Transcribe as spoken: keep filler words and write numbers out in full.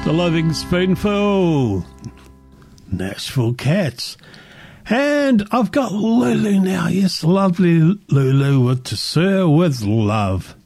The Loving Spoonful, Nashville Cats. And I've got Lulu now. Yes, lovely Lulu with To Sir With Love.